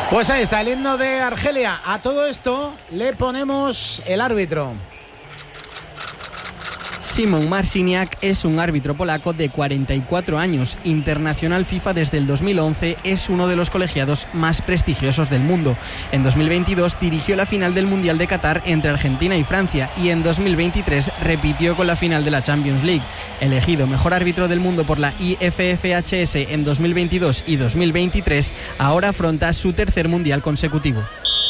Pues ahí está el himno de Argelia. A todo esto le ponemos el árbitro. Szymon Marciniak es un árbitro polaco de 44 años, internacional FIFA desde el 2011, es uno de los colegiados más prestigiosos del mundo. En 2022 dirigió la final del Mundial de Qatar entre Argentina y Francia y en 2023 repitió con la final de la Champions League. Elegido mejor árbitro del mundo por la IFFHS en 2022 y 2023, ahora afronta su tercer Mundial consecutivo.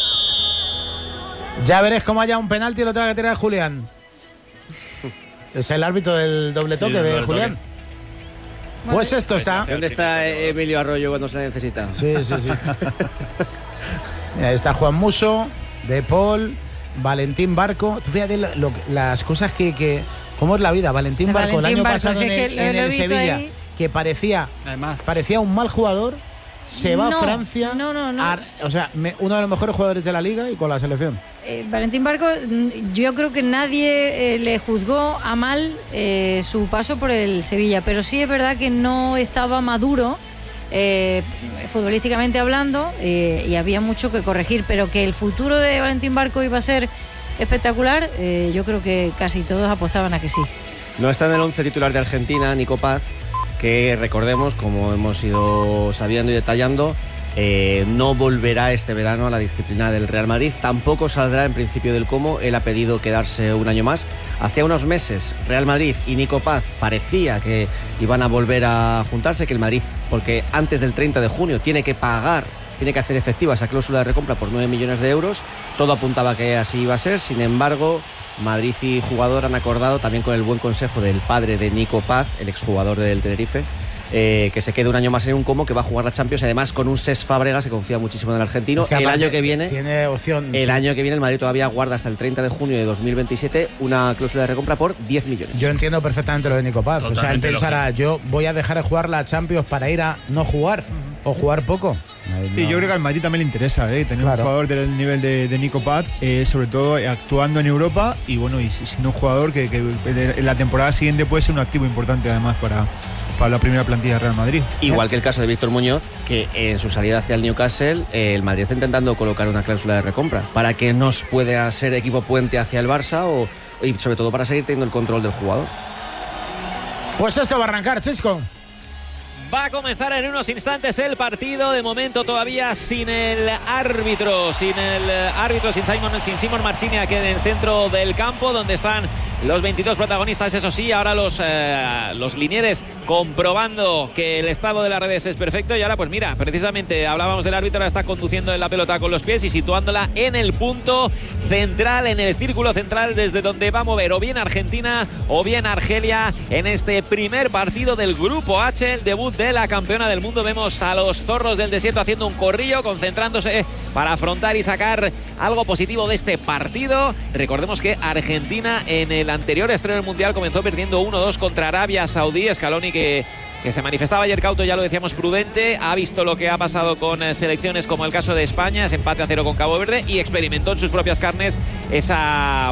Ya veréis cómo haya un penalti y lo tenga que tirar Julián. Es el árbitro del doble toque de Julián. Pues esto está. ¿Dónde está Emilio Arroyo cuando se le necesita? Sí. Mira, está Juan Musso, De Paul, Valentín Barco. Tú fíjate las cosas que cómo es la vida. Valentín Barco, el año pasado en el Sevilla, ahí, que parecía un mal jugador, se va a Francia. No. O sea, uno de los mejores jugadores de la liga y con la selección. Valentín Barco, yo creo que nadie le juzgó a mal su paso por el Sevilla, pero sí es verdad que no estaba maduro futbolísticamente hablando y había mucho que corregir, pero que el futuro de Valentín Barco iba a ser espectacular, yo creo que casi todos apostaban a que sí. No está en el 11 titular de Argentina, Nico Paz, que recordemos, como hemos ido sabiendo y detallando, no volverá este verano a la disciplina del Real Madrid, tampoco saldrá en principio del Como, él ha pedido quedarse un año más. Hace unos meses Real Madrid y Nico Paz parecía que iban a volver a juntarse, que el Madrid, porque antes del 30 de junio tiene que hacer efectiva esa cláusula de recompra por 9 millones de euros, todo apuntaba que así iba a ser, sin embargo Madrid y jugador han acordado, también con el buen consejo del padre de Nico Paz, el exjugador del Tenerife, que se quede un año más en un Como, que va a jugar la Champions, además con un Cesc Fábregas, se confía muchísimo en el argentino. Es que el año que viene tiene opción. Año que viene el Madrid todavía guarda hasta el 30 de junio de 2027 una cláusula de recompra por 10 millones. Yo entiendo perfectamente lo de Nico Paz. Totalmente, o sea, él pensará, lógico. yo voy a dejar de jugar la Champions para ir a no jugar o jugar poco. Sí, yo creo que al Madrid también le interesa tener un jugador del nivel de Nico Paz, sobre todo actuando en Europa y bueno, y siendo un jugador que en la temporada siguiente puede ser un activo importante además para la primera plantilla de Real Madrid. Igual que el caso de Víctor Muñoz, que en su salida hacia el Newcastle, el Madrid está intentando colocar una cláusula de recompra para que nos pueda ser equipo puente hacia el Barça y sobre todo para seguir teniendo el control del jugador. Pues esto va a arrancar, Chisco. Va a comenzar en unos instantes el partido, de momento todavía sin el árbitro, sin Szymon Marciniak en el centro del campo, donde están los 22 protagonistas, eso sí, ahora los linieres comprobando que el estado de las redes es perfecto. Y ahora pues mira, precisamente hablábamos del árbitro, ahora está conduciendo en la pelota con los pies y situándola en el punto central, en el círculo central, desde donde va a mover o bien Argentina o bien Argelia en este primer partido del Grupo H, el debut de la campeona del mundo. Vemos a los zorros del desierto haciendo un corrillo, concentrándose para afrontar y sacar algo positivo de este partido. Recordemos que Argentina en el anterior estreno del Mundial comenzó perdiendo 1-2 contra Arabia Saudí. Scaloni, que se manifestaba ayer cauto, ya lo decíamos, prudente, ha visto lo que ha pasado con selecciones como el caso de España, ese empate a 0 con Cabo Verde, y experimentó en sus propias carnes esa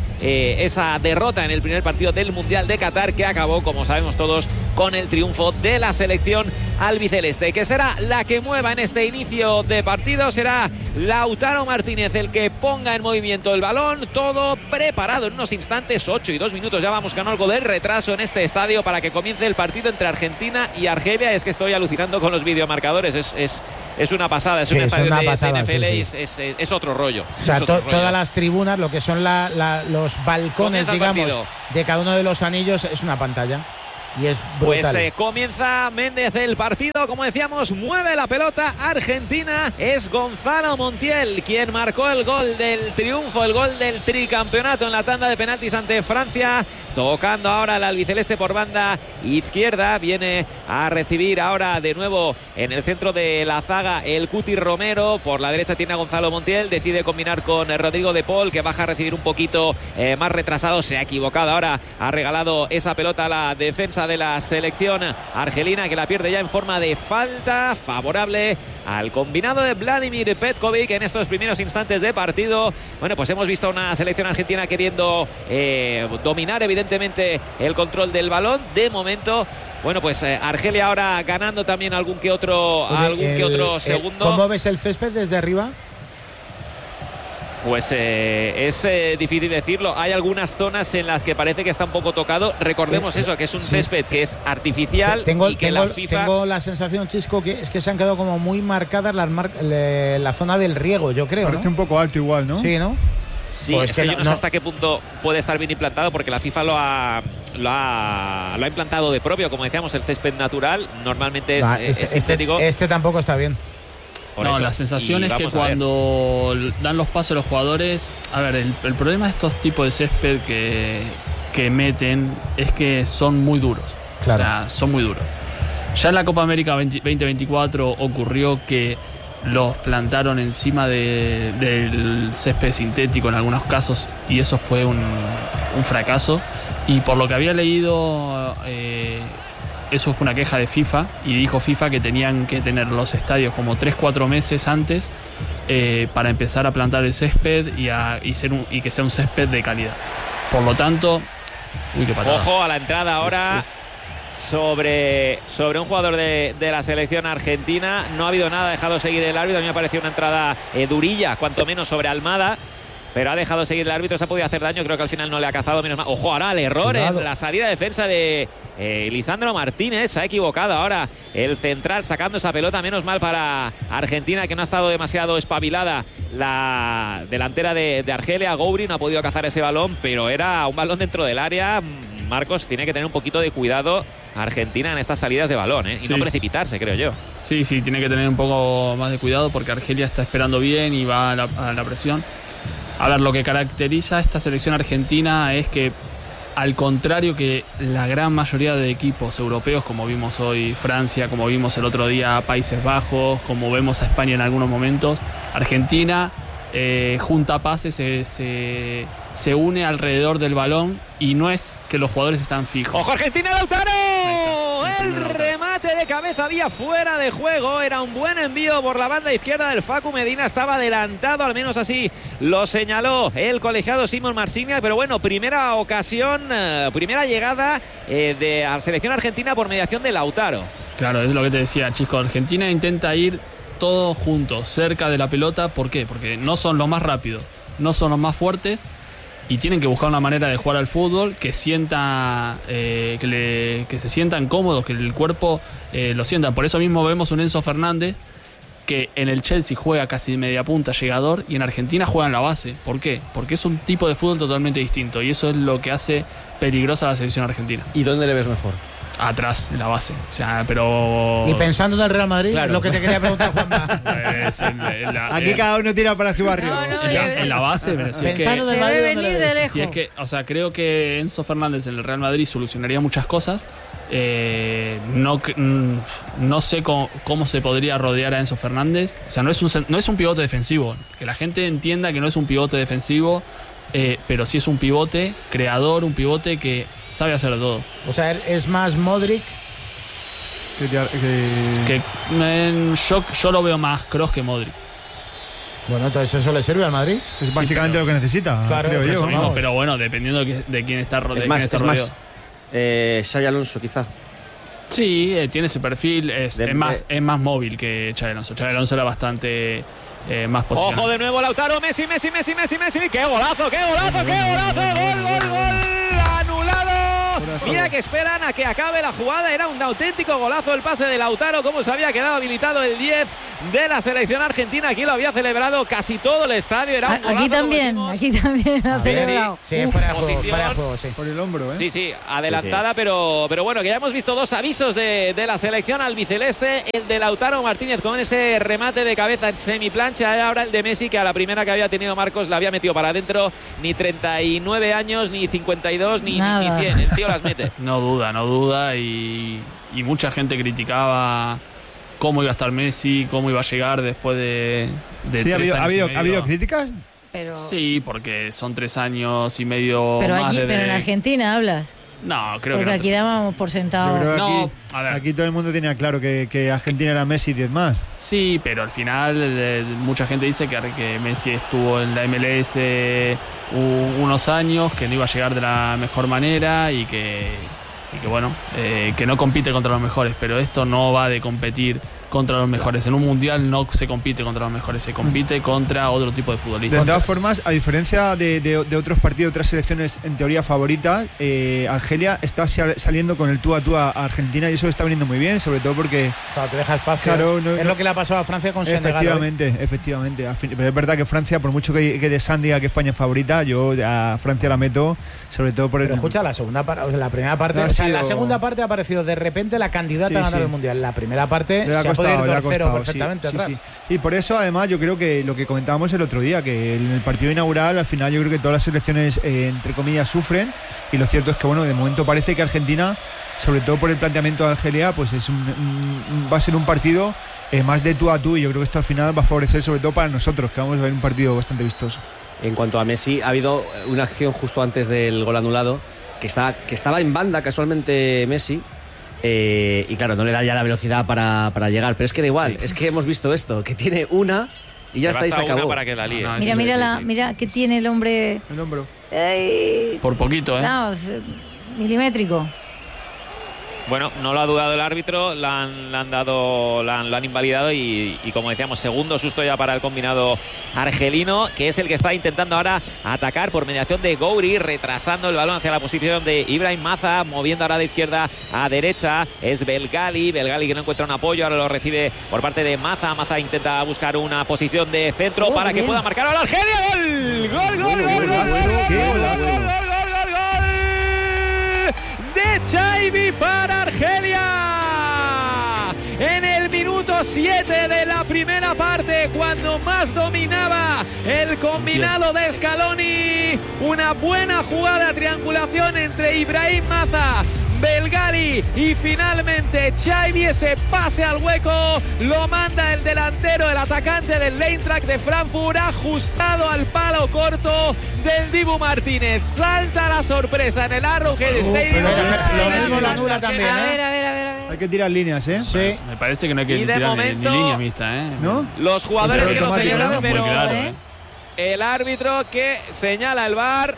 derrota en el primer partido del Mundial de Qatar, que acabó, como sabemos todos, con el triunfo de la selección albiceleste, que será la que mueva en este inicio de partido. Será Lautaro Martínez el que ponga en movimiento el balón, todo preparado en unos instantes. 8 y 2 minutos, ya vamos con algo de retraso en este estadio para que comience el partido entre Argentina y Argelia. Es que estoy alucinando con los videomarcadores, es una pasada, es un estadio de NFL, sí. Y es otro rollo. O sea, todas las tribunas, lo que son los balcones, digamos, de cada uno de los anillos, es una pantalla. Y es brutal. Pues comienza Méndez el partido, como decíamos, mueve la pelota Argentina, es Gonzalo Montiel quien marcó el gol del triunfo, el gol del tricampeonato en la tanda de penaltis ante Francia, tocando ahora el albiceleste por banda izquierda, viene a recibir ahora de nuevo en el centro de la zaga el Cuti Romero, por la derecha tiene a Gonzalo Montiel, decide combinar con Rodrigo de Paul, que baja a recibir un poquito más retrasado, se ha equivocado, ahora ha regalado esa pelota a la defensa defensa de la selección argelina, que la pierde ya en forma de falta favorable al combinado de Vladimir Petkovic en estos primeros instantes de partido. Bueno, pues hemos visto una selección argentina queriendo dominar evidentemente el control del balón. De momento, bueno, pues Argelia ahora ganando también algún que otro segundo. ¿Cómo ves el césped desde arriba? Pues es difícil decirlo. Hay algunas zonas en las que parece que está un poco tocado. Recordemos eso, que es un césped que es artificial. Tengo La la sensación, Chisco, que es que se han quedado como muy marcadas la zona del riego, yo creo. Parece ¿no? un poco alto igual, ¿no? Sí, ¿no? Sí, pues es que yo no sé hasta qué punto puede estar bien implantado, porque la FIFA lo ha implantado de propio. Como decíamos, el césped natural normalmente es sintético. Este tampoco está bien. No, la sensación es que cuando dan los pasos a los jugadores, a ver, el problema de estos tipos de césped que meten es que son muy duros. Claro. O sea, son muy duros. Ya en la Copa América 2024 ocurrió que los plantaron encima del césped sintético en algunos casos, y eso fue un fracaso. Y por lo que había leído, eso fue una queja de FIFA, y dijo FIFA que tenían que tener los estadios como 3-4 meses antes para empezar a plantar el césped y que sea un césped de calidad. Por lo tanto, qué patada. Ojo a la entrada ahora sobre un jugador de la selección argentina. No ha habido nada, ha dejado seguir el árbitro. A mí me pareció una entrada durilla, cuanto menos sobre Almada, pero ha dejado seguir el árbitro. Se ha podido hacer daño, creo que al final no le ha cazado, menos mal. Ojo ahora el error en la salida de defensa de Lisandro Martínez. Se ha equivocado ahora el central sacando esa pelota, menos mal para Argentina, que no ha estado demasiado espabilada la delantera de Argelia. Gouiri no ha podido cazar ese balón, pero era un balón dentro del área. Marcos, tiene que tener un poquito de cuidado Argentina en estas salidas de balón, y no precipitarse, creo yo. Sí, tiene que tener un poco más de cuidado, porque Argelia está esperando bien y va a la presión. A ver, lo que caracteriza a esta selección argentina es que, al contrario que la gran mayoría de equipos europeos, como vimos hoy Francia, como vimos el otro día Países Bajos, como vemos a España en algunos momentos, Argentina junta pases, se une alrededor del balón, y no es que los jugadores están fijos. ¡Ojo Argentina, Lautaro! El remate de cabeza había fuera de juego. Era un buen envío por la banda izquierda del Facu Medina. Estaba adelantado, al menos así lo señaló el colegiado Simon Marsiglia. Pero bueno, primera ocasión, primera llegada de la selección argentina por mediación de Lautaro. Claro, es lo que te decía, Chisco. Argentina intenta ir todos juntos, cerca de la pelota. ¿Por qué? Porque no son los más rápidos, no son los más fuertes, y tienen que buscar una manera de jugar al fútbol que sienta, que se sientan cómodos, que el cuerpo lo sientan. Por eso mismo vemos un Enzo Fernández que en el Chelsea juega casi de media punta, llegador, y en Argentina juega en la base. ¿Por qué? Porque es un tipo de fútbol totalmente distinto, y eso es lo que hace peligrosa a la selección argentina. ¿Y dónde le ves mejor? Atrás, en la base. O sea, pero... Y pensando en el Real Madrid, claro, lo que te quería preguntar, Juanma. Pues aquí cada uno tira para su barrio. En la base, pero sí. Pensando en el Madrid, venir de lejos. Si es que, o sea, creo que Enzo Fernández en el Real Madrid solucionaría muchas cosas. No sé cómo se podría rodear a Enzo Fernández. O sea, no es un pivote defensivo. Que la gente entienda que no es un pivote defensivo, pero sí es un pivote creador, un pivote que sabe hacer todo. O sea, es más Modric yo lo veo más Kroos que Modric. Bueno, entonces eso le sirve al Madrid. Es básicamente lo que necesita, claro, creo yo. Mismo, pero bueno, dependiendo de quién está rodeado. Es más Xabi Alonso, quizá. Sí, tiene ese perfil, es más móvil que Xabi Alonso. Xabi Alonso era bastante más posicionado. Ojo de nuevo Lautaro, Messi. ¡Qué golazo! ¡Gol! ¡Anulado! Mira que esperan a que acabe la jugada. Era un auténtico golazo el pase de Lautaro. Cómo se había quedado habilitado el 10 de la selección argentina. Aquí lo había celebrado casi todo el estadio. Era un aquí también ha celebrado. Sí, fuera de juego, sí. Por el hombro, Sí, adelantada, sí. Pero bueno, que ya hemos visto dos avisos de la selección albiceleste. El de Lautaro Martínez con ese remate de cabeza en semiplancha. Y ahora el de Messi, que a la primera que había tenido Marcos la había metido para adentro. Ni 39 años, ni 52, ni 100. El tío las mete. No duda, y mucha gente criticaba cómo iba a estar Messi, cómo iba a llegar después de sí, 3 años y medio. ¿Ha habido críticas? Pero... Sí, porque son 3 años y medio pero más pero en Argentina hablas. No, creo porque que no. aquí dábamos por sentado. Yo creo que No, a ver. aquí todo el mundo tenía claro que Argentina era Messi y 10 más. Sí, pero al final mucha gente dice que Messi estuvo en la MLS unos años, que no iba a llegar de la mejor manera y que bueno, que no compite contra los mejores, pero esto no va de competir contra los mejores. En un mundial no se compite contra los mejores, se compite contra otro tipo de futbolistas. De todas formas, a diferencia de otros partidos, otras selecciones en teoría favoritas, Argelia está saliendo con el tú a tú a Argentina y eso le está viniendo muy bien, sobre todo porque te deja espacio. Claro, es lo que le ha pasado a Francia con Senegal. Efectivamente. Pero es verdad que Francia, por mucho que de Sandy diga que España es favorita, yo a Francia la meto, sobre todo por Pero escucha, la primera parte, la segunda parte ha aparecido de repente la candidata a ganar el mundial. La primera parte se ha podido ir 2-0 perfectamente atrás. Sí. Y por eso, además, yo creo que lo que comentábamos el otro día, que en el partido inaugural, al final, yo creo que todas las selecciones, entre comillas, sufren. Y lo cierto es que, bueno, de momento parece que Argentina, sobre todo por el planteamiento de Argelia, pues va a ser un partido más de tú a tú. Y yo creo que esto al final va a favorecer, sobre todo para nosotros, que vamos a ver un partido bastante vistoso. En cuanto a Messi, ha habido una acción justo antes del gol anulado que estaba en banda casualmente Messi. Y claro, no le da ya la velocidad para llegar, pero es que da igual, es que hemos visto esto, que tiene una y ya está y se acabó. Para que la líe. Mira que tiene el hombre. El hombro. Por poquito, No, milimétrico. Bueno, no lo ha dudado el árbitro, lo han invalidado y como decíamos, segundo susto ya para el combinado argelino, que es el que está intentando ahora atacar por mediación de Gouiri, retrasando el balón hacia la posición de Ibrahim Maza, moviendo ahora de izquierda a derecha, es Belgali que no encuentra un apoyo, ahora lo recibe por parte de Maza intenta buscar una posición de centro para que pueda marcar ahora Argelia. ¡Gol! De Chaibi para Argelia en el minuto 7 de la primera parte, cuando más dominaba el combinado de Scaloni. Una buena jugada de triangulación entre Ibrahim Maza, Belgali y finalmente Chaibi, ese pase al hueco lo manda el delantero, el atacante del Eintracht de Frankfurt, ajustado al palo corto del Dibu Martínez. Salta la sorpresa en el Arrowhead Stadium. Lo mismo la anula también. A ver. Hay que tirar líneas, ¿eh? Sí. Me parece que no hay que tirar momento, ni línea mixta, ¿eh? ¿No? Los jugadores que lo celebran, pero muy claro, el árbitro que señala el VAR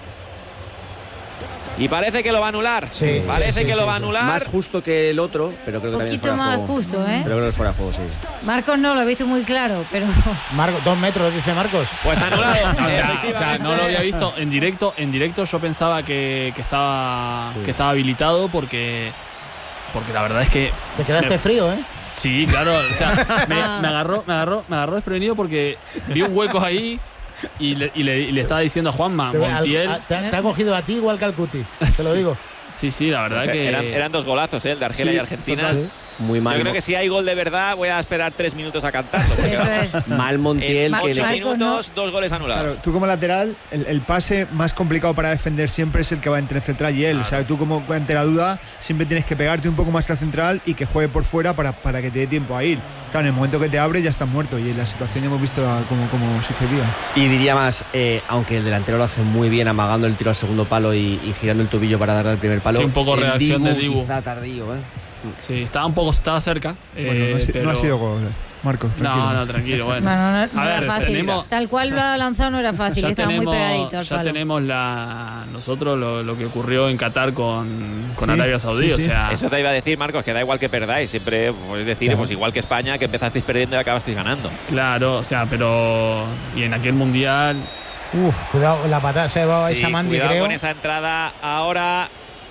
y parece que lo va a anular. Parece que lo va a anular. Más justo que el otro, pero creo que también poquito más justo, ¿eh? Pero creo que es fuera de juego, sí. Marcos no lo he visto muy claro, pero. 2 metros, dice Marcos. Pues anulado. O sea, no lo había visto en directo. En directo yo pensaba que estaba habilitado porque la verdad es que te quedaste frío, ¿eh? Sí, claro. O sea, me agarró desprevenido porque vi un hueco ahí. Y le estaba diciendo a Juanma, Montiel. Te ha cogido a ti igual que al Cuti, te lo digo. Sí, la verdad que. Eran 2 golazos, el de Argelia y Argentina. Total. Muy mal. Yo creo que si hay gol de verdad, voy a esperar 3 minutos a cantar. Eso es. Mal Montiel. En 8 que minutos, 2 goles anulados. Claro, tú como lateral, el pase más complicado para defender siempre es el que va entre el central y él. Claro. O sea, tú como ante la duda siempre tienes que pegarte un poco más al central y que juegue por fuera para que te dé tiempo a ir. Claro, en el momento que te abre ya estás muerto y en la situación ya hemos visto cómo sucedía. Y diría más, aunque el delantero lo hace muy bien, amagando el tiro al segundo palo y girando el tobillo para darle al primer palo. Sí, un poco reacción de Dibu. Quizá tardío, ¿eh? Sí, estaba cerca. Bueno, no ha sido gol, Marcos. No, tranquilo, bueno. No a era ver, fácil. Tal cual lo ha lanzado no era fácil, estaba muy pegadito al ya palo. tenemos nosotros lo que ocurrió en Qatar con Arabia Saudí, o sea. Eso te iba a decir, Marcos, que da igual que perdáis, siempre podéis decir, pues igual que España, que empezasteis perdiendo y acabasteis ganando. Claro, o sea, pero y en aquel mundial. Cuidado, la patada se va esa Mandy, cuidado creo. con esa entrada ahora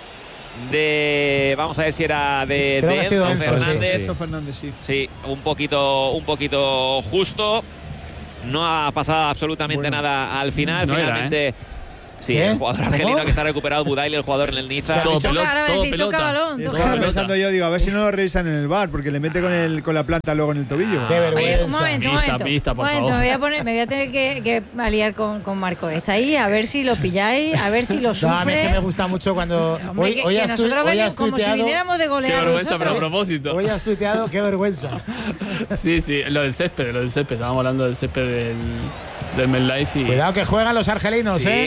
vamos a ver si era de Enzo Fernández. Enzo Fernández, sí. Sí, un poquito justo. No ha pasado absolutamente nada al final. No Finalmente. Era, Sí, el jugador argelino que está recuperado, Budail, el jugador en el Niza. Todo Toca balón. Estaba pensando yo, digo, a ver si no lo revisan en el VAR, porque le mete con la planta luego en el tobillo. Qué vergüenza. Un momento. Pista, por favor. Me voy a tener que aliar con Marco. Está ahí, a ver si lo pilláis, a ver si lo sufre. A mí es que me gusta mucho cuando. Hombre, hoy que nosotros venimos como si tuiteado, viniéramos de Qué golear. vergüenza, pero a propósito. Hoy has tuiteado, qué vergüenza. Sí, lo del césped. Estábamos hablando del césped del MetLife y. Cuidado que juegan los argelinos, Sí, ¿eh? uy,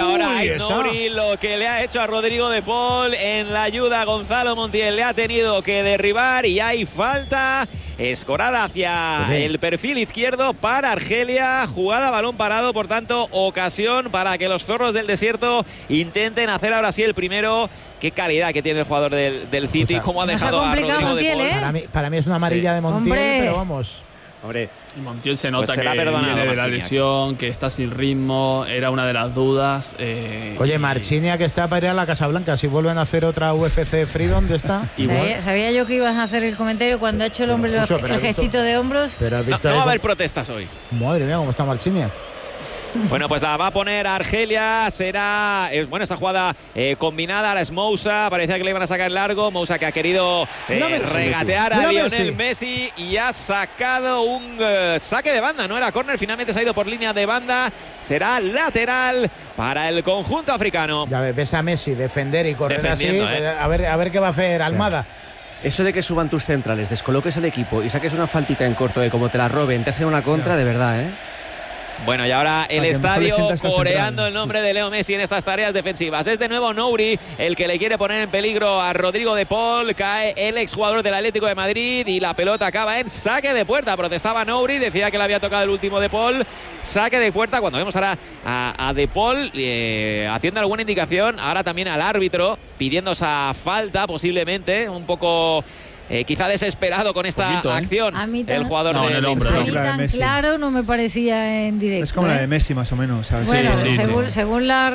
ahora Nouri lo que le ha hecho a Rodrigo de Paul en la ayuda. Gonzalo Montiel le ha tenido que derribar y hay falta escorada hacia el perfil izquierdo para Argelia. Jugada balón parado, por tanto, ocasión para que los zorros del desierto intenten hacer ahora sí el primero. Qué calidad que tiene el jugador del City, cómo ha dejado a Rodrigo Montiel, de Paul. Para mí es una amarilla de Montiel, pero vamos. Hombre, Montiel se nota pues que viene de la lesión, que está sin ritmo, era una de las dudas. Oye, Marchiniak que está para ir a la Casa Blanca, si vuelven a hacer otra UFC Free, ¿dónde está? Sabía yo que ibas a hacer el comentario cuando ha hecho el hombre el gestito de hombros. Pero has visto no va a haber protestas hoy. Madre mía, cómo está Marchiniak. Bueno, pues la va a poner Argelia. Será, esta jugada combinada. Ahora es Moussa. Parecía que le iban a sacar largo. Moussa que ha querido regatear a Lionel Messi y ha sacado un saque de banda. No era córner, finalmente se ha ido por línea de banda. Será lateral para el conjunto africano. Ya ves a Messi defender y correr así. A ver qué va a hacer Almada. Eso de que suban tus centrales, descoloques el equipo y saques una faltita en corto de como te la roben, te hacen una contra de verdad, ¿eh? Bueno, y ahora el estadio coreando el nombre de Leo Messi en estas tareas defensivas. Es de nuevo Nouri el que le quiere poner en peligro a Rodrigo de Paul. Cae el exjugador del Atlético de Madrid y la pelota acaba en saque de puerta. Protestaba Nouri, decía que le había tocado el último de Paul. Saque de puerta cuando vemos ahora a de Paul haciendo alguna indicación. Ahora también al árbitro pidiendo esa falta posiblemente. Un poco... quizá desesperado con esta acción. El jugador del hombro. A mí tan claro no me parecía en directo. Es como la de Messi más o menos. ¿Sabes? Bueno, según la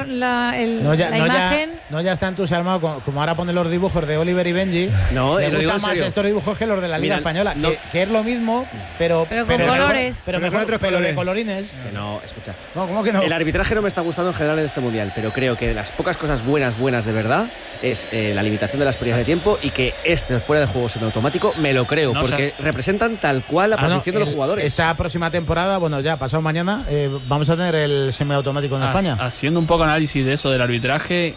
imagen. Ya está entusiasmado como ahora pone los dibujos de Oliver y Benji. No, me gustan más estos dibujos que los de la Liga Española. Que es lo mismo, pero con colores. Pero mejor de colorines. Que no, escucha. No, ¿cómo que no? El arbitraje no me está gustando en general en este mundial, pero creo que de las pocas cosas buenas de verdad es la limitación de las pérdidas de tiempo y que fuera de juego automático, me lo creo, porque representan tal cual la posición de los jugadores. Esta próxima temporada, ya pasado mañana, vamos a tener el semiautomático en España. Haciendo un poco análisis de eso del arbitraje,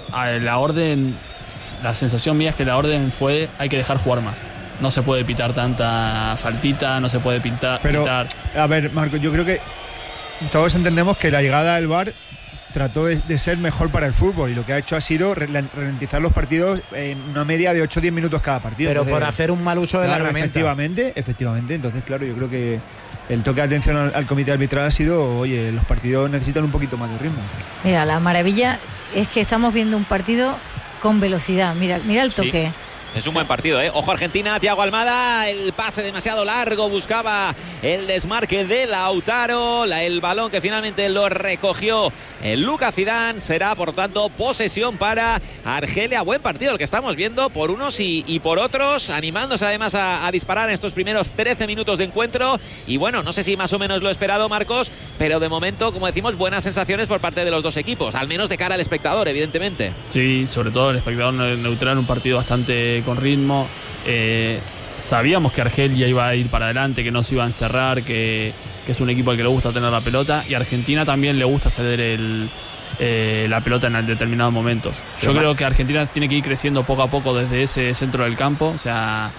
la sensación mía es que la orden fue hay que dejar jugar más. No se puede pitar tanta faltita, no se puede pitar. A ver, Marco, yo creo que todos entendemos que la llegada del VAR trató de ser mejor para el fútbol y lo que ha hecho ha sido ralentizar los partidos en una media de 8 o 10 minutos cada partido. Pero por hacer un mal uso de la herramienta. Efectivamente. Entonces, claro, yo creo que el toque de atención al comité arbitral ha sido, oye, los partidos necesitan un poquito más de ritmo. Mira, la maravilla es que estamos viendo un partido con velocidad. Mira el toque. Sí. Es un buen partido, ¿eh? Ojo Argentina, Thiago Almada, el pase demasiado largo, buscaba el desmarque de Lautaro, el balón que finalmente lo recogió Lucas Zidane. Será, por tanto, posesión para Argelia. Buen partido el que estamos viendo por unos y por otros, animándose además a disparar en estos primeros 13 minutos de encuentro. Y bueno, no sé si más o menos lo esperado, Marcos, pero de momento, como decimos, buenas sensaciones por parte de los dos equipos, al menos de cara al espectador, evidentemente. Sí, sobre todo el espectador neutral, un partido bastante con ritmo. Sabíamos que Argelia iba a ir para adelante, que no se iba a encerrar, que es un equipo al que le gusta tener la pelota, y a Argentina también le gusta ceder la pelota en determinados momentos. Yo creo que Argentina tiene que ir creciendo poco a poco desde ese centro del campo, o sea,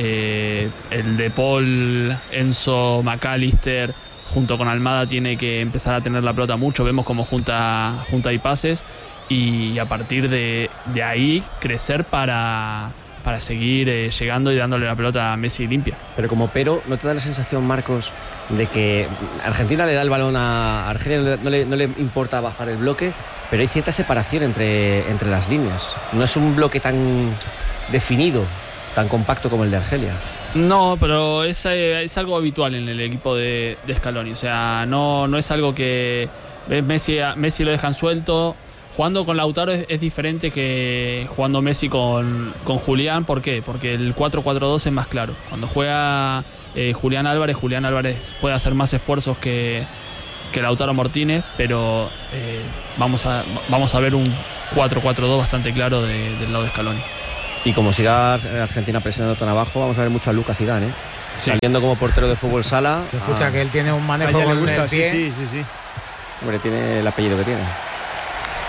el de Paul, Enzo, McAllister junto con Almada tiene que empezar a tener la pelota mucho. Vemos cómo junta y pases, y a partir de ahí crecer para seguir llegando y dándole la pelota a Messi limpia. Pero ¿no te da la sensación, Marcos, de que Argentina le da el balón a Argelia, no le importa bajar el bloque, pero hay cierta separación entre las líneas? No es un bloque tan definido, tan compacto como el de Argelia. No, pero es algo habitual en el equipo de Scaloni. O sea, no es algo que Messi lo dejan suelto. Jugando con Lautaro es diferente que jugando Messi con Julián. ¿Por qué? Porque el 4-4-2 es más claro. Cuando juega Julián Álvarez puede hacer más esfuerzos que Lautaro Martínez, pero vamos a ver un 4-4-2 bastante claro del lado de Scaloni. Y como siga Argentina presionando tan abajo, vamos a ver mucho a Lucas Zidane, ¿eh? Sí. Saliendo como portero de fútbol sala. Que escucha que él tiene un manejo con el pie. Sí. Hombre, tiene el apellido que tiene.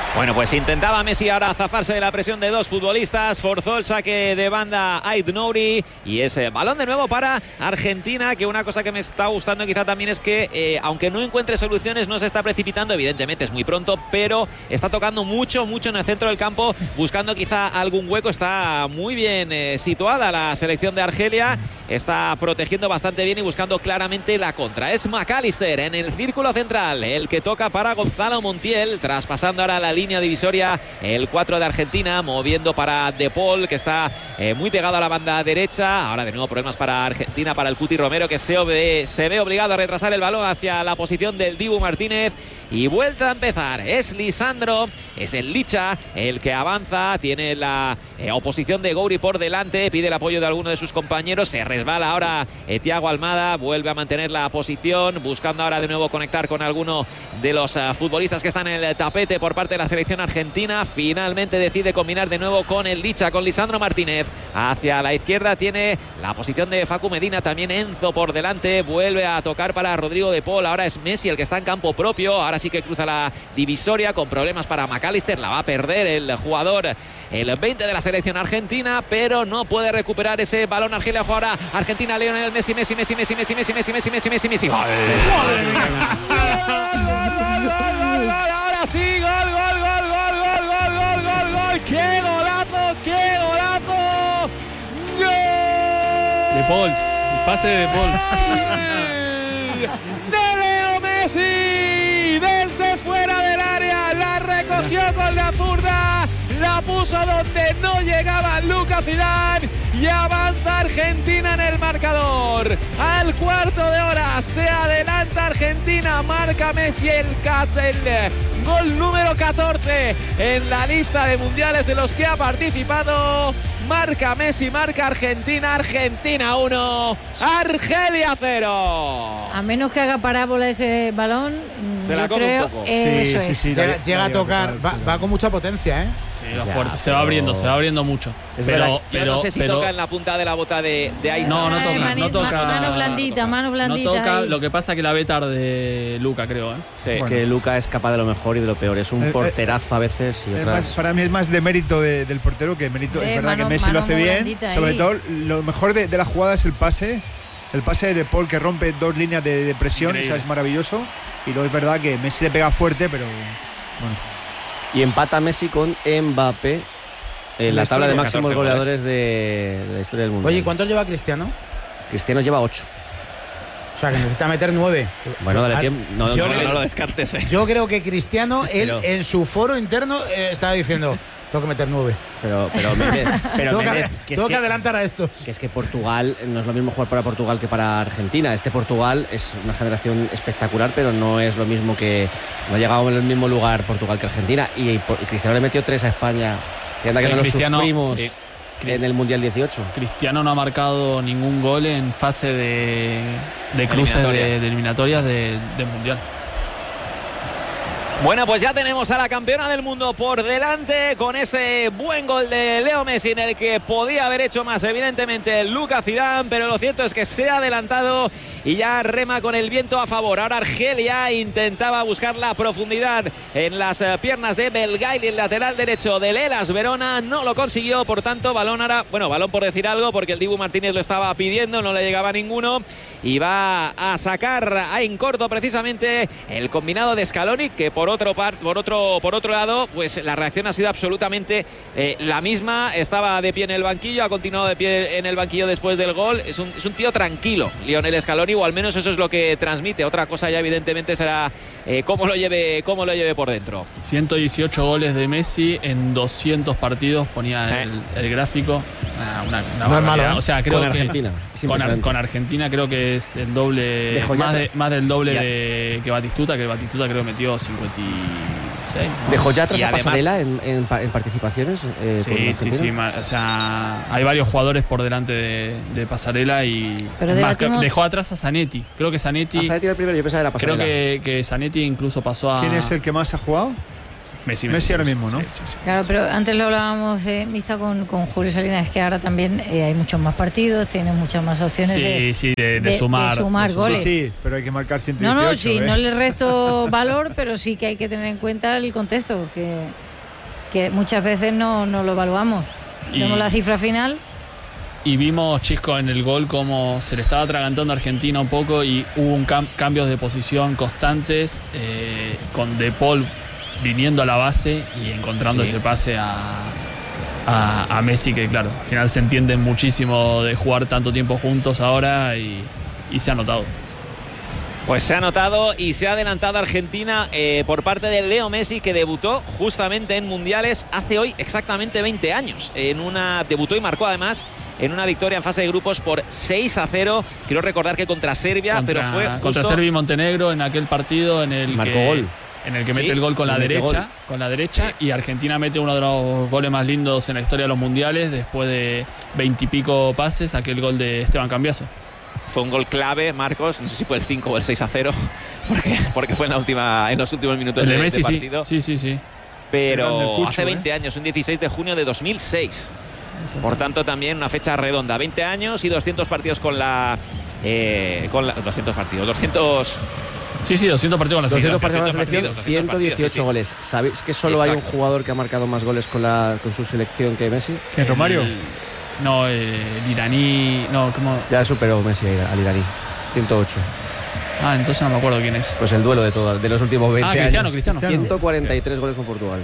Bueno, pues intentaba Messi ahora zafarse de la presión de dos futbolistas, forzó el saque de banda Ait Nouri y ese balón de nuevo para Argentina, que una cosa que me está gustando quizá también es que aunque no encuentre soluciones no se está precipitando, evidentemente es muy pronto, pero está tocando mucho en el centro del campo, buscando quizá algún hueco. Está muy bien situada la selección de Argelia, está protegiendo bastante bien y buscando claramente la contra. Es McAllister en el círculo central, el que toca para Gonzalo Montiel, traspasando ahora la línea divisoria, el 4 de Argentina, moviendo para De Paul, que está muy pegado a la banda derecha. Ahora de nuevo problemas para Argentina, para el Cuti Romero, que se ve obligado a retrasar el balón hacia la posición del Dibu Martínez. Y vuelta a empezar, es Lisandro, es el Licha el que avanza, tiene la oposición de Gouiri por delante, pide el apoyo de alguno de sus compañeros, se resbala ahora Thiago Almada, vuelve a mantener la posición, buscando ahora de nuevo conectar con alguno de los futbolistas que están en el tapete por parte de la selección argentina. Finalmente decide combinar de nuevo con el Licha, con Lisandro Martínez. Hacia la izquierda tiene la posición de Facu Medina, también Enzo por delante, vuelve a tocar para Rodrigo De Paul, ahora es Messi el que está en campo propio, ahora sí que cruza la divisoria con problemas para McAllister, la va a perder el jugador, el 20 de la selección argentina, pero no puede recuperar ese balón. Argelia juega ahora, Argentina, Lionel Messi. Ahora sí, gol. ¡Qué golazo! ¡Gol! De Paul, el pase de Paul. De Leo Messi, desde fuera del área, la recogió con la zurda, la puso donde no llegaba Lucas Zidane y avanza Argentina en el marcador. Al cuarto de hora se adelanta Argentina, marca Messi el gol número 14 en la lista de mundiales de los que ha participado. Marca Messi, marca Argentina, Argentina 1, Argelia 0. A menos que haga parábola ese balón, se la come un poco. Eso es. Llega a tocar, va con mucha potencia, ¿eh? Sí, va fuerte, se va abriendo mucho. Pero no sé si toca en la punta de la bota de Aisa. No toca. Mano blandita. No toca, lo que pasa es que la ve tarde Luka, creo. Sí. Es que Luka es capaz de lo mejor y de lo peor. Es un porterazo a veces. Y otras... para mí es más de mérito del portero que mérito. Es verdad que Messi lo hace bien. Sobre todo, lo mejor de la jugada es el pase. El pase de De Paul, que rompe dos líneas de presión. Eso es maravilloso. Y luego es verdad que Messi le pega fuerte, pero bueno. Y empata Messi con Mbappé en la tabla de máximos goleadores de la historia del mundo. Oye, ¿cuántos lleva Cristiano? Cristiano lleva 8. O sea, que necesita meter 9. Bueno, dale tiempo. No lo descartes. Yo creo que Cristiano, él en su foro interno estaba diciendo: tengo que meter 9. Pero tengo que adelantar a esto. Que es que Portugal no es lo mismo jugar para Portugal que para Argentina. Este Portugal es una generación espectacular, pero no es lo mismo que... No ha llegado en el mismo lugar Portugal que Argentina. Y Cristiano le metió 3 a España. Que anda que no lo sufrimos en el Mundial 18. Cristiano no ha marcado ningún gol en fase de cruces de eliminatorias del Mundial. Bueno, pues ya tenemos a la campeona del mundo por delante con ese buen gol de Leo Messi, en el que podía haber hecho más, evidentemente, Lucas Zidane, pero lo cierto es que se ha adelantado y ya rema con el viento a favor. Ahora Argelia intentaba buscar la profundidad en las piernas de Belgaili, el lateral derecho del Hellas Verona, no lo consiguió, por tanto, balón por decir algo, porque el Dibu Martínez lo estaba pidiendo, no le llegaba ninguno, y va a sacar en corto precisamente el combinado de Scaloni, que por otro lado, pues la reacción ha sido absolutamente la misma. Estaba de pie en el banquillo, ha continuado de pie en el banquillo después del gol. Es un tío tranquilo, Lionel Scaloni, o al menos eso es lo que transmite. Otra cosa ya evidentemente será cómo lo lleve por dentro. 118 goles de Messi en 200 partidos, ponía el gráfico. Una no es malo, o sea, creo con que Argentina. Con Argentina creo que es el doble, más del doble que Batistuta, creo que metió 56. ¿Dejó ya atrás a Pasarela en participaciones? Sí. O sea, hay varios jugadores por delante de Pasarela y dejó atrás a Zanetti. Creo que Zanetti. Zanetti era el primero, yo pensaba que era Pasarela. Creo que Zanetti incluso pasó a. ¿Quién es el que más ha jugado? Messi ahora mismo, ¿no? Sí. Claro, pero antes lo hablábamos de Mista con Julio Salinas, es que ahora también hay muchos más partidos, tienen muchas más opciones de sumar goles. Sí, pero hay que marcar 118. No, sí, no le resto valor, pero sí que hay que tener en cuenta el contexto, que muchas veces no lo evaluamos. Vemos la cifra final. Y vimos, Chisco, en el gol cómo se le estaba atragantando a Argentina un poco y hubo cambios de posición constantes, con De Paul viniendo a la base y encontrando ese pase a Messi, que claro, al final se entienden muchísimo de jugar tanto tiempo juntos ahora y se ha notado. Pues se ha notado y se ha adelantado Argentina por parte de Leo Messi, que debutó justamente en Mundiales hace hoy exactamente 20 años. Debutó y marcó además en una victoria en fase de grupos por 6-0. Quiero recordar que contra Serbia, pero fue justo contra Serbia y Montenegro, en aquel partido en el marcó gol. En el que mete el gol con la derecha, y Argentina mete uno de los goles más lindos en la historia de los mundiales, después de 20 y pico pases, aquel gol de Esteban Cambiaso. Fue un gol clave, Marcos, no sé si fue el 5 o el 6-0, porque fue en los últimos minutos de Messi, partido. Sí. Pero hace 20 años, un 16 de junio de 2006. Por tanto, también una fecha redonda. 20 años y 200 partidos con la 200 partidos. 200... Sí, 200 partidos con la selección. 200 partidos con la selección, 118 goles. ¿Sabéis que solo hay un jugador que ha marcado más goles con su selección que Messi? ¿Que Romario? El iraní... No, ¿cómo? Ya superó Messi al iraní. 108. Entonces no me acuerdo quién es. Pues el duelo de los últimos 20 años. Cristiano. 143 goles con Portugal.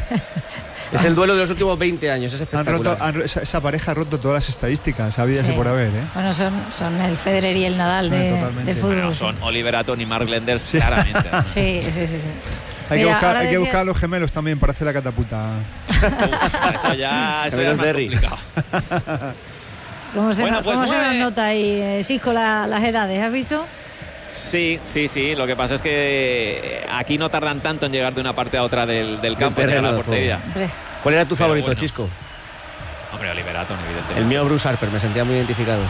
Es el duelo de los últimos 20 años, es espectacular. Esa pareja ha roto todas las estadísticas, habidas y por haber. Bueno, son el Federer y el Nadal del fútbol. Bueno, son Oliver Atom y Mark Lenders, claramente. Sí. Hay que buscar a los gemelos también para hacer la catapulta. Eso ya es más complicado. ¿Cómo se nos nota ahí, Cisco, las edades? ¿Has visto? Sí. Lo que pasa es que aquí no tardan tanto en llegar de una parte a otra del campo, de la portería. ¿Cuál era tu favorito, Chisco? Hombre, Oliver Atom, evidentemente. El mío, Bruce Harper, me sentía muy identificado.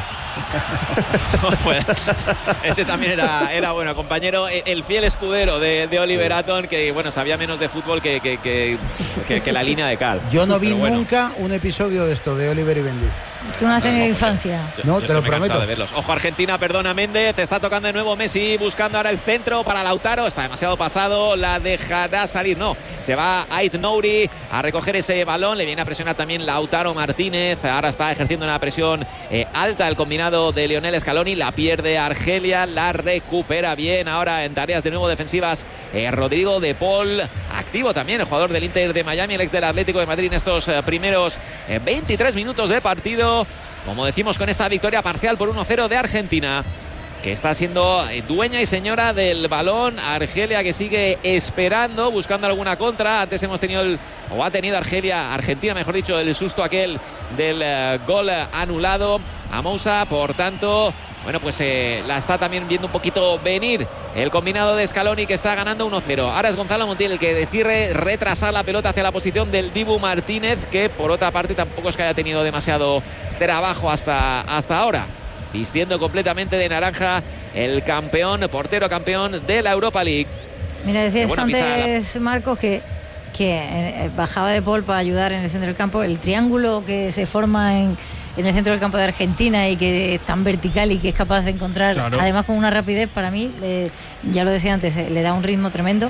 Pues, ese también era bueno, compañero, el fiel escudero de Oliver Atom, que bueno, sabía menos de fútbol que la línea de cal. Yo no vi nunca un episodio de esto de Oliver y Bendy. Tú no has tenido infancia. No, te lo prometo. De verlos. Ojo, Argentina, perdona Méndez, está tocando de nuevo Messi, buscando ahora el centro para Lautaro, está demasiado pasado, la dejará salir, no, se va Ait Nouri a recoger ese balón, le viene a presionar también Lautaro Martínez, ahora está ejerciendo una presión alta el combinado de Lionel Scaloni, la pierde Argelia, la recupera bien ahora en tareas de nuevo defensivas Rodrigo de Paul, activo también el jugador del Inter de Miami, el ex del Atlético de Madrid en estos primeros 23 minutos de partido. Como decimos, con esta victoria parcial por 1-0 de Argentina, que está siendo dueña y señora del balón. Argelia, que sigue esperando, buscando alguna contra. Antes ha tenido Argentina, mejor dicho, el susto aquel del gol anulado a Moussa. Por tanto, bueno, pues la está también viendo un poquito venir el combinado de Scaloni, que está ganando 1-0. Ahora es Gonzalo Montiel el que decide retrasar la pelota hacia la posición del Dibu Martínez, que por otra parte tampoco es que haya tenido demasiado trabajo hasta ahora. Vistiendo completamente de naranja el portero campeón de la Europa League. Mira, decías antes, Marcos, que bajaba de Paul para ayudar en el centro del campo. El triángulo que se forma en el centro del campo de Argentina y que es tan vertical y que es capaz de encontrar, además con una rapidez, para mí, ya lo decía antes, le da un ritmo tremendo.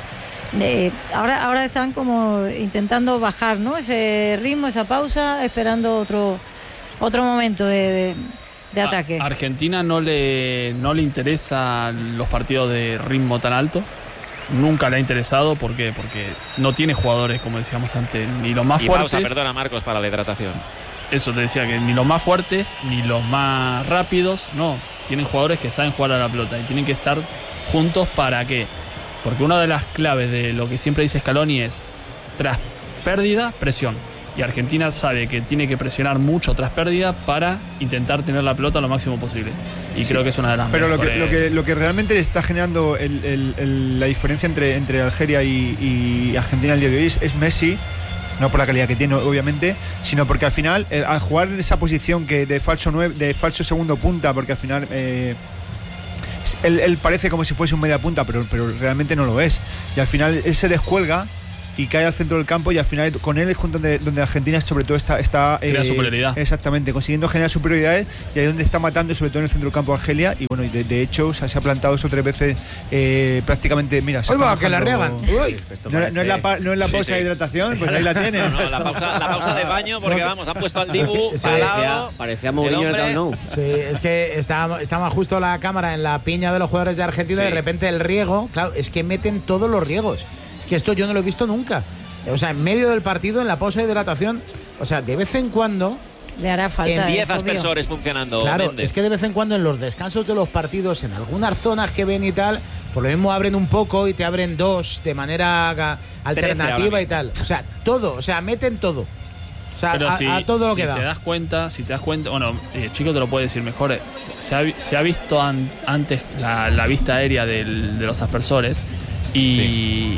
Ahora están como intentando bajar, ¿no?, ese ritmo, esa pausa, esperando otro momento de ataque. A Argentina no le interesa los partidos de ritmo tan alto. Nunca le ha interesado. ¿Por qué? Porque no tiene jugadores, como decíamos antes, ni los más fuertes. Pausa, perdona, Marcos, para la hidratación. Eso te decía, que ni los más fuertes ni los más rápidos. No, tienen jugadores que saben jugar a la pelota y tienen que estar juntos. ¿Para qué? Porque una de las claves de lo que siempre dice Scaloni es: tras pérdida, presión. Y Argentina sabe que tiene que presionar mucho tras pérdida para intentar tener la pelota lo máximo posible. Y creo que es una de las mejores. Pero lo que realmente está generando la diferencia entre Algeria y Argentina el día de hoy es Messi. No por la calidad que tiene, obviamente, sino porque al final, al jugar en esa posición de falso segundo punta, porque al final él parece como si fuese un media punta, pero realmente no lo es. Y al final él se descuelga y cae al centro del campo, y al final con él es donde Argentina sobre todo está crea superioridad. Exactamente, consiguiendo generar superioridades, y ahí es donde está matando, sobre todo en el centro del campo, Argelia. Y bueno, de hecho se ha plantado 2 o 3 veces prácticamente. Mira, se que la riegan. No es la pausa de hidratación, pues ahí la tiene. No, la pausa de baño, porque vamos, han puesto al Dibu al lado. Parecía Mourinho en el Camp Nou. Sí, es que estaba justo la cámara en la piña de los jugadores de Argentina, y de repente el riego, claro, es que meten todos los riegos. Es que esto yo no lo he visto nunca. O sea, en medio del partido, en la pausa de hidratación, o sea, de vez en cuando le hará falta. En 10 aspersores funcionando. Claro, Méndez. Es que de vez en cuando en los descansos de los partidos, en algunas zonas que ven y tal, por lo mismo abren un poco y te abren 2 de manera alternativa y tal. O sea, todo, o sea, meten todo. O sea, a todo lo que da. Si te das cuenta, bueno, Chico te lo puede decir mejor. Se ha visto antes la vista aérea de los aspersores, y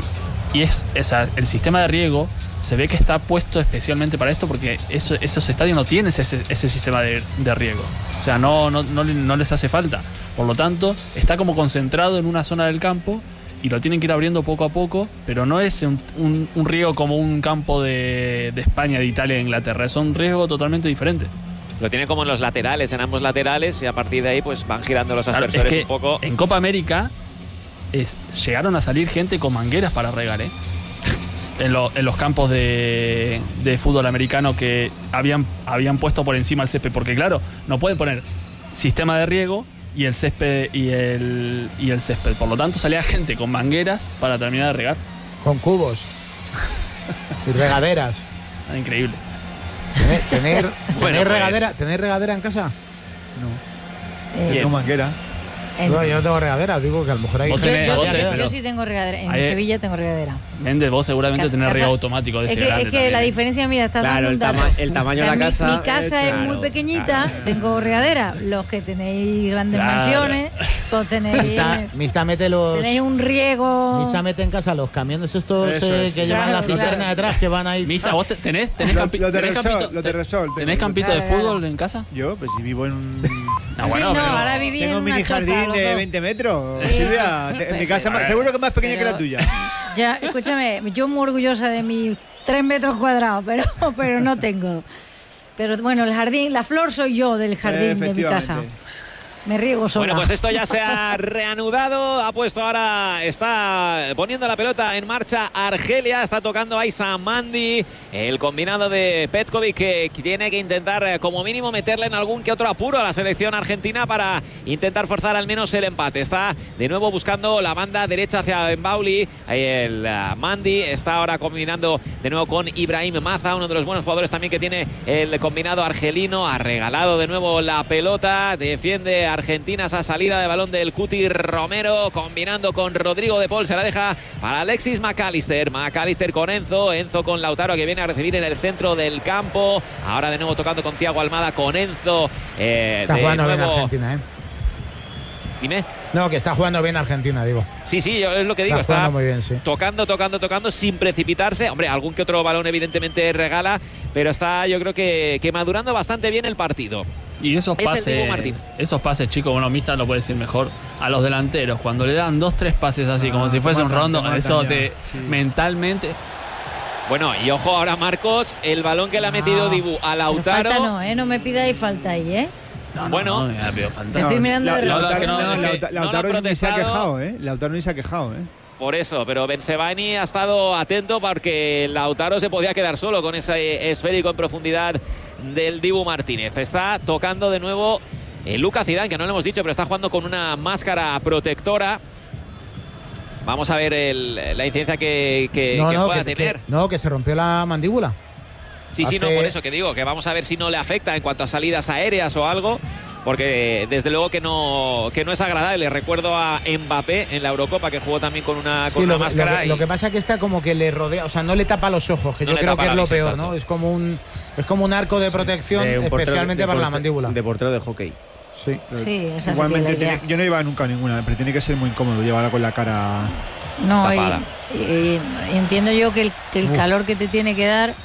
el sistema de riego se ve que está puesto especialmente para esto, porque esos estadios no tienen ese sistema de riego. O sea, no les hace falta. Por lo tanto, está como concentrado en una zona del campo, y lo tienen que ir abriendo poco a poco, pero no es un riego como un campo de España, de Italia, de Inglaterra. Es un riego totalmente diferente. Lo tiene como en los laterales, en ambos laterales, y a partir de ahí pues van girando los aspersores, es que un poco. En Copa América llegaron a salir gente con mangueras para regar, en los campos de fútbol americano, que habían puesto por encima el césped, porque claro, no pueden poner sistema de riego y el césped y el césped. Por lo tanto, salía gente con mangueras para terminar de regar. Con cubos y regaderas. Increíble. ¿Tener regadera en casa? No. Tengo manguera. No, yo no tengo regadera, digo que a lo mejor hay. Yo sí tengo regadera. En Sevilla tengo regadera. Méndez, vos seguramente tenés riego automático de ese grande. Es que la diferencia, mira, está dando un dato. El tamaño de la casa. Mi casa es muy pequeñita, tengo regadera. Los que tenéis grandes mansiones, pues tenéis. Mista mete los. Tenéis un riego. Mista mete en casa los camiones estos que llevan la cisterna detrás, que van ahí. Mista, ¿vos tenés campito de fútbol en casa? Yo, pues si vivo en un. Ahora viví en una choza. Tengo un mini jardín de 20 metros. Silvia, en mi casa seguro que es más pequeña que la tuya. Ya, escúchame, yo muy orgullosa de mis 3 metros cuadrados, pero no tengo. Pero bueno, el jardín, la flor soy yo del jardín de mi casa. Me riego sola. Bueno, pues esto ya se ha reanudado. Ha puesto ahora, está poniendo la pelota en marcha Argelia. Está tocando Aissa Mandi. El combinado de Petkovic, que tiene que intentar como mínimo meterle en algún que otro apuro a la selección argentina para intentar forzar al menos el empate. Está de nuevo buscando la banda derecha hacia Mbauli. El Mandi está ahora combinando de nuevo con Ibrahim Maza, uno de los buenos jugadores también que tiene el combinado argelino. Ha regalado de nuevo la pelota. Defiende Argentina esa salida de balón del Cuti Romero, combinando con Rodrigo de Paul. Se la deja para Alexis McAllister. McAllister con Enzo con Lautaro, que viene a recibir en el centro del campo. Ahora de nuevo tocando con Thiago Almada, con Enzo. Está jugando bien Argentina, Dime. No, que está jugando bien Argentina, digo. Sí, es lo que digo. Está muy bien, sí. Tocando sin precipitarse. Hombre, algún que otro balón evidentemente regala, pero está, yo creo que madurando bastante bien el partido. Y esos pases, chicos, bueno, Mista lo puede decir mejor, a los delanteros, cuando le dan 2-3 pases así, como si fuese un rondo, mentalmente. Bueno, y ojo ahora, Marcos, el balón que le ha metido Dibu a Lautaro. Falta no me pidáis falta ahí, Bueno, estoy mirando Lautaro ni se ha quejado, Lautaro ni se ha quejado, Por eso, pero Bensebaini ha estado atento porque Lautaro se podía quedar solo con ese esférico en profundidad del Dibu Martínez. Está tocando de nuevo Lucas Zidane, que no lo hemos dicho, pero está jugando con una máscara protectora. Vamos a ver la incidencia que pueda tener. Que se rompió la mandíbula. Sí, no, por eso que digo, que vamos a ver si no le afecta en cuanto a salidas aéreas o algo, porque desde luego que no es agradable. Recuerdo a Mbappé en la Eurocopa, que jugó también con una máscara. Lo que pasa es que está como que le rodea, o sea, no le tapa los ojos, que yo creo que es lo peor, ¿no? Es como un arco de protección, especialmente para la mandíbula. De portero de hockey. Sí, esa igualmente yo no iba nunca a ninguna, pero tiene que ser muy incómodo llevarla con la cara tapada. Y entiendo yo que el calor que te tiene que dar,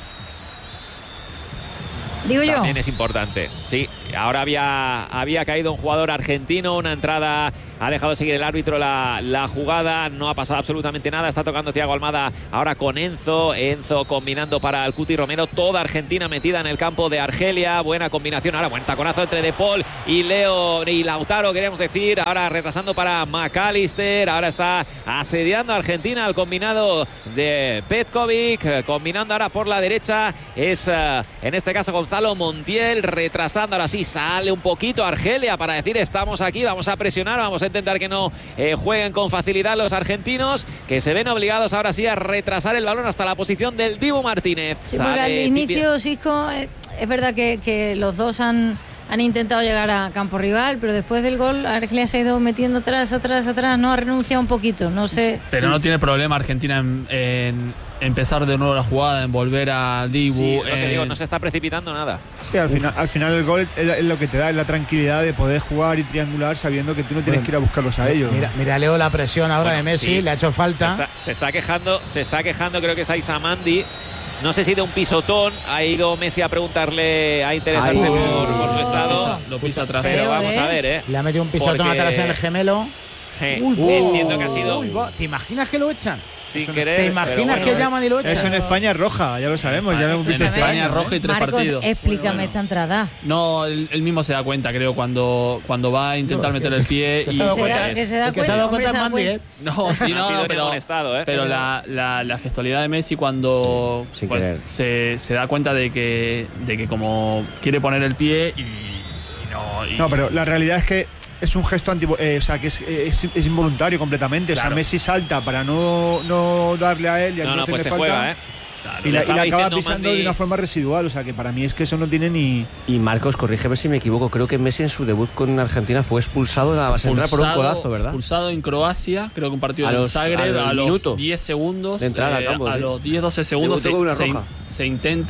digo también yo, es importante. Sí, ahora había caído un jugador argentino, una entrada ha dejado seguir el árbitro la jugada, no ha pasado absolutamente nada. Está tocando Thiago Almada ahora con Enzo combinando para el Cuti Romero. Toda Argentina metida en el campo de Argelia, buena combinación, ahora buen taconazo entre De Paul y Lautaro, queríamos decir, ahora retrasando para McAllister, ahora está asediando a Argentina al combinado de Petkovic, combinando ahora por la derecha es en este caso Gonzalo Montiel, retrasando, ahora sí sale un poquito Argelia para decir estamos aquí, vamos a presionar, vamos a intentar que no jueguen con facilidad los argentinos, que se ven obligados ahora sí a retrasar el balón hasta la posición del Dibu Martínez. Sí, porque al inicio, Sisco, es verdad que los dos han intentado llegar a campo rival, pero después del gol Argelia se ha ido metiendo atrás, no ha renunciado un poquito, no sé. Pero no tiene problema Argentina en empezar de nuevo la jugada, en volver a Dibu. Sí, lo que digo, no se está precipitando nada. Sí, al final el gol es lo que te da, es la tranquilidad de poder jugar y triangular sabiendo que tú no tienes que ir a buscarlos a ellos. Mira Leo, la presión ahora de Messi, sí, le ha hecho falta. Se está quejando, creo que es Aizamandi. No sé si de un pisotón ha ido Messi a preguntarle, a interesarse por su estado. Lo pisa atrás. Pero vamos a ver, Le ha metido un pisotón atrás en el gemelo. Entiendo que ha sido. ¿Te imaginas que lo echan? Sin querer. ¿Te imaginas que llaman y lo echan? Eso en España es roja, ya lo sabemos. Ya hemos visto en España es roja y 3 Marcos, partidos. Explícame esta entrada. No, él mismo se da cuenta, creo, cuando va a intentar meter el pie. Que se da cuenta Mandy, No, sí, no, pero la gestualidad de Messi cuando pues, se da cuenta de que como quiere poner el pie y no. No, pero la realidad es que es un gesto o sea, que es involuntario completamente. Claro. O sea, Messi salta para no darle a él y no, pues se falta, juega, Claro, y la acaba pisando de una forma residual, o sea que para mí es que eso no tiene ni... Y Marcos, corrígeme si me equivoco, creo que Messi en su debut con Argentina fue expulsado en la base central por un codazo, ¿verdad? Expulsado en Croacia, creo que un partido en Zagreb a los 10 segundos, de entrada a campo, los 10-12 segundos se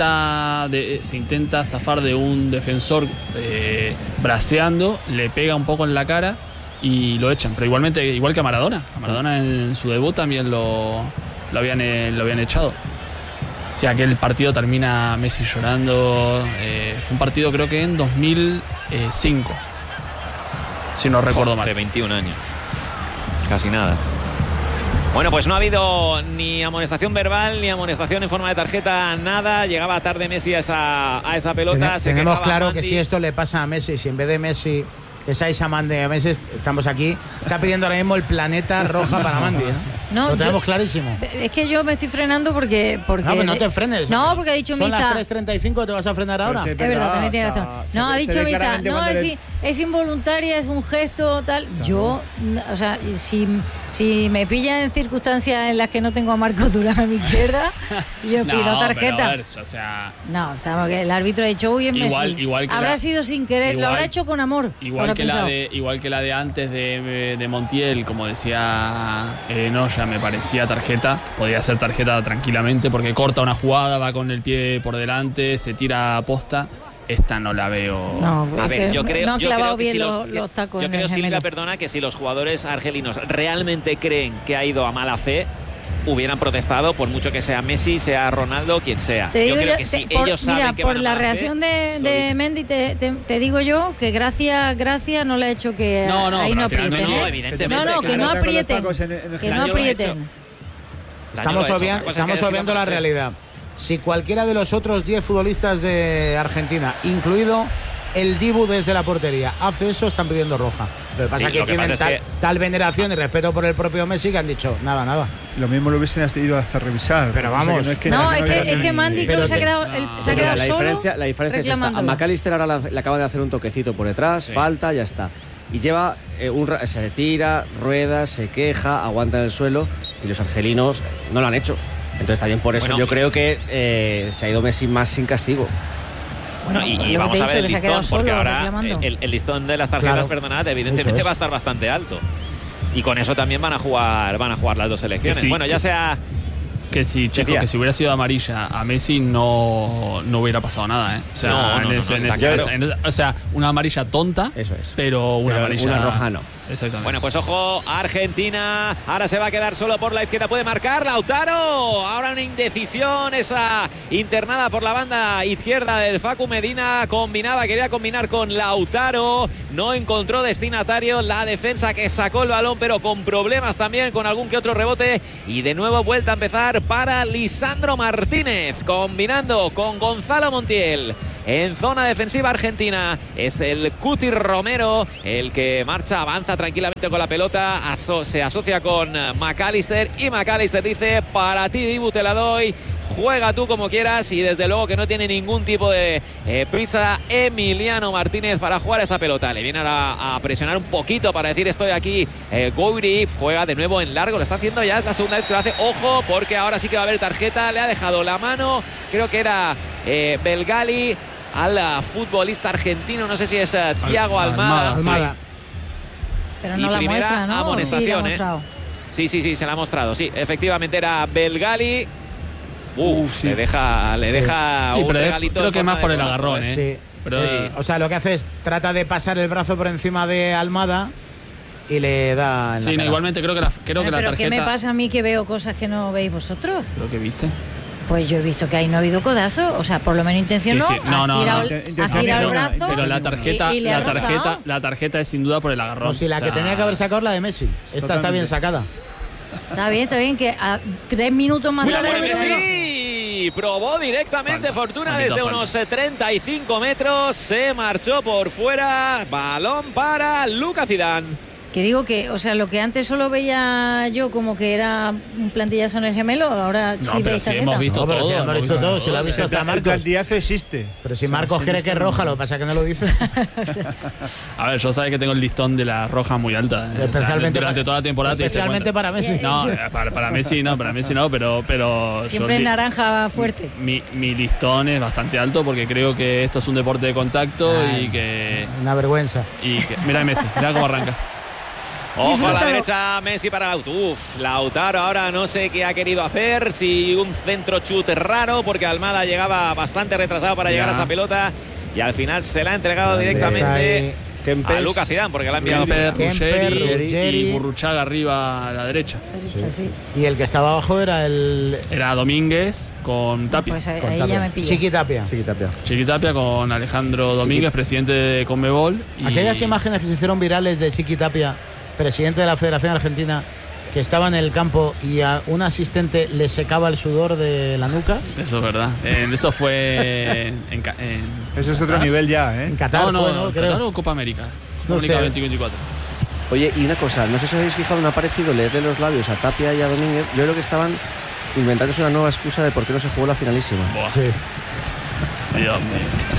intenta zafar de un defensor braceando, le pega un poco en la cara y lo echan, pero igual que a Maradona. A Maradona en su debut también lo habían echado. O sea, que el partido termina Messi llorando. Fue un partido creo que en 2005, si no recuerdo mal. De 21 años. Casi nada. Bueno, pues no ha habido ni amonestación verbal ni amonestación en forma de tarjeta, nada. Llegaba tarde Messi a esa pelota. Tenemos claro que si esto le pasa a Messi, si en vez de Messi es Aizamandi a Messi, estamos aquí, está pidiendo ahora mismo el planeta roja para Mandy, No, lo tenemos clarísimo. Es que yo me estoy frenando porque no, pero no te frenes. No, porque ha dicho Miza. Son las 3:35, ¿te vas a frenar ahora? Es verdad, también tiene razón. No, ha dicho Miza, no, es involuntaria, es un gesto, tal. Claro. Yo, o sea, si me pilla en circunstancias en las que no tengo a Marcos Durán a mi izquierda, yo pido tarjeta. Pero a ver, o sea, no, que el árbitro ha dicho, uy, es Messi. Igual que habrá sido sin querer, lo habrá hecho con amor. Igual que la de antes de Montiel, como decía Noya, me parecía tarjeta. Podía ser tarjeta tranquilamente porque corta una jugada, va con el pie por delante, se tira a posta. Esta no la veo. No, a ver, yo creo, no ha clavado que bien los tacos. Yo creo, Silvia, perdona, que si los jugadores argelinos realmente creen que ha ido a mala fe, hubieran protestado, por mucho que sea Messi, sea Ronaldo, quien sea. Yo creo que sí, ellos saben que por van a la mala reacción fe, de Mendy te digo yo que Gracia no le ha hecho que ahí no aprieten. No, evidentemente. No, que no aprieten. Que no aprieten. Estamos obviando la realidad. Si cualquiera de los otros 10 futbolistas de Argentina, incluido el Dibu desde la portería, hace eso, están pidiendo roja. Lo que pasa es que tienen tal veneración y respeto por el propio Messi que han dicho nada. Lo mismo lo hubiesen ido hasta revisar. Pero vamos. Es que Mandy creo que se ha quedado solo. La diferencia es esta. A McAllister ahora le acaba de hacer un toquecito por detrás, falta, ya está. Y lleva, se tira, rueda, se queja, aguanta en el suelo y los argelinos no lo han hecho. Entonces también por eso yo creo que se ha ido Messi más sin castigo. Bueno, y vamos a ver el listón, porque ahora el listón de las tarjetas, perdonad, evidentemente va a estar bastante alto. Y con eso también van a jugar las dos selecciones. Bueno, ya sea... Que si hubiera sido amarilla a Messi no hubiera pasado nada, O sea, o sea, una amarilla tonta, eso es. pero una amarilla roja no. Exactamente. Bueno, pues ojo, Argentina. Ahora se va a quedar solo por la izquierda. Puede marcar Lautaro. Ahora una indecisión. Esa internada por la banda izquierda del Facu Medina. Quería combinar con Lautaro. No encontró destinatario. La defensa que sacó el balón, pero con problemas también, con algún que otro rebote. Y de nuevo vuelta a empezar para Lisandro Martínez. Combinando con Gonzalo Montiel. En zona defensiva argentina es el Cuti Romero el que marcha, avanza tranquilamente con la pelota, se asocia con McAllister y McAllister dice: para ti, Dibu, te la doy, juega tú como quieras. Y desde luego que no tiene ningún tipo de prisa Emiliano Martínez para jugar esa pelota. Le viene a presionar un poquito para decir: estoy aquí. Gouiri juega de nuevo en largo, lo está haciendo ya, es la segunda vez que lo hace. Ojo, porque ahora sí que va a haber tarjeta. Le ha dejado la mano, creo que era Belgali, al futbolista argentino, no sé si es Thiago Almada. Sí. Pero no la muestra, ¿no? Amonestación, sí, se la ha mostrado. Sí, efectivamente era Belgali. Sí. Le deja un regalito. Creo que más por el agarrón, Sí. O sea, lo que hace es trata de pasar el brazo por encima de Almada y le da en la cara. Igualmente creo que la tarjeta. ¿Qué me pasa a mí que veo cosas que no veis vosotros? Lo que viste. Pues yo he visto que ahí no ha habido codazo, o sea, por lo menos intención sí. No. Ha girado el brazo. Pero la tarjeta es sin duda por el agarrón. No, si la que tenía que haber sacado la de Messi. Esta está bien sacada. Está bien, que a 3 minutos más tarde Messi probó directamente Fortuna desde unos 35 metros, se marchó por fuera, balón para Lucas Zidane. Que digo que, o sea, lo que antes solo veía yo como que era un plantillazo en el gemelo, ahora sí veis tarjeta. Hemos visto todo. Si hemos visto todo, si lo ha visto hasta Marcos. El plantillazo existe. Pero si Marcos cree que es roja, lo que pasa es que no lo dice. A ver, yo sabes que tengo el listón de la roja muy alta. Especialmente durante toda la temporada. Especialmente para Messi. No, para Messi no, pero siempre en naranja fuerte. Mi listón es bastante alto porque creo que esto es un deporte de contacto y que... Una vergüenza. Mira Messi, mira cómo arranca. Ojo a la derecha, Messi para Lautaro. Ahora no sé qué ha querido hacer, si un centro chute raro, porque Almada llegaba bastante retrasado para llegar a esa pelota y al final se la ha entregado directamente a Lucas Zidane, porque la ha enviado Ruggeri y Burruchaga arriba a la derecha. Sí. Y el que estaba abajo era Domínguez con Tapia. Pues ahí ya me pilla. Chiqui Tapia con Alejandro Domínguez, presidente de Conmebol. Aquellas imágenes que se hicieron virales de Chiqui Tapia, presidente de la Federación Argentina, que estaba en el campo y a un asistente le secaba el sudor de la nuca. Eso es verdad. Eso fue eso es otro nivel ya, ¿eh? En Qatar Qatar o Copa América. No sé. 2024. Oye, y una cosa, no sé si habéis fijado, me ha parecido leerle los labios a Tapia y a Domínguez. Yo creo que estaban inventándose una nueva excusa de por qué no se jugó la finalísima. Sí. Dios mío.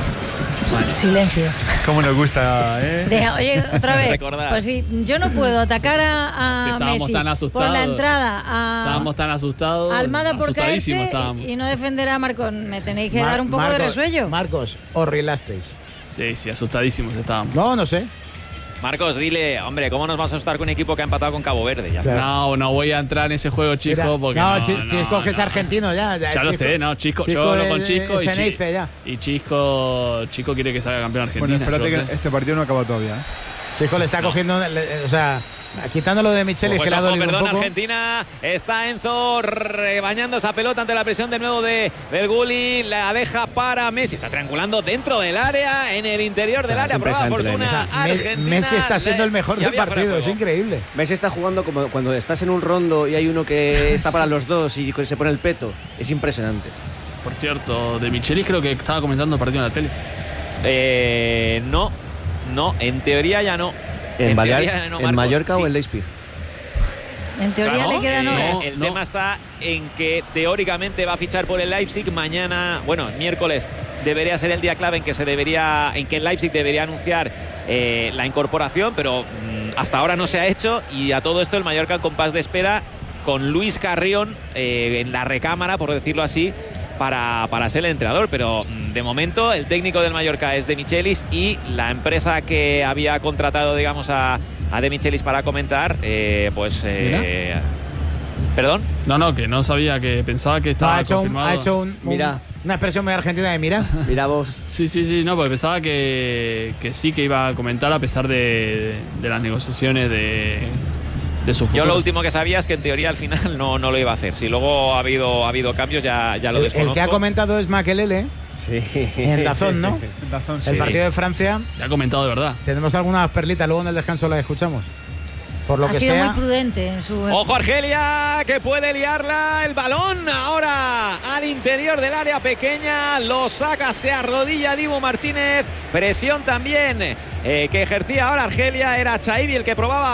Silencio. Cómo nos gusta, ¿eh? Oye, otra vez. Pues si yo no puedo atacar a Messi por la entrada estábamos tan asustados. Almada por caerse y no defender a Marcos. Me tenéis que dar un poco de resuello. Marcos, os relasteis. Sí, asustadísimos estábamos. No sé. Marcos, dile, hombre, ¿cómo nos vas a asustar con un equipo que ha empatado con Cabo Verde? Ya está. No voy a entrar en ese juego, Chico. Mira, porque Chisco es argentino ya. Ya lo sé, Chico. Yo hablo con Chisco y Chisco quiere que salga campeón Argentina. Bueno, espérate que este partido no ha acabado todavía. Chisco le está cogiendo, o sea, quitándolo de Micheli, que le ha dolido un poco. Argentina, está Enzo rebañando esa pelota ante la presión de nuevo de Berguli, la deja para Messi, está triangulando dentro del área, en el interior del área, prueba Fortuna Argentina. Messi está siendo el mejor del partido, es increíble. Messi está jugando como cuando estás en un rondo y hay uno que está para los dos y se pone el peto, es impresionante. Por cierto, de Micheli creo que estaba comentando el partido en la tele. No, en teoría ya no. ¿En Mallorca o en Leipzig? En teoría le quedan horas. El tema está en que teóricamente va a fichar por el Leipzig mañana, miércoles debería ser el día clave en que el Leipzig debería anunciar la incorporación, pero hasta ahora no se ha hecho, y a todo esto el Mallorca en compás de espera con Luis Carrión en la recámara, por decirlo así, para ser el entrenador, pero de momento el técnico del Mallorca es De Michelis y la empresa que había contratado, digamos, a De Michelis para comentar, ¿perdón? No, que no sabía, que pensaba que estaba confirmado. Ha hecho un Una expresión muy argentina de mira. Mira vos. Sí, no, porque pensaba que sí que iba a comentar a pesar de las negociaciones de su futuro. Yo lo último que sabía es que en teoría al final no lo iba a hacer. Si luego ha habido cambios, ya lo desconozco. El que ha comentado es Makelele. Sí. En Dazón, ¿no? En Dazón, sí. El partido de Francia. Ya ha comentado de verdad. Tenemos algunas perlitas, luego en el descanso las escuchamos. Por lo ha que sido sea, muy prudente en su... Ojo Argelia, que puede liarla. El balón ahora al interior del área pequeña. Lo saca, se arrodilla Dibu Martínez. Presión también que ejercía ahora Argelia. Era Chaibi el que probaba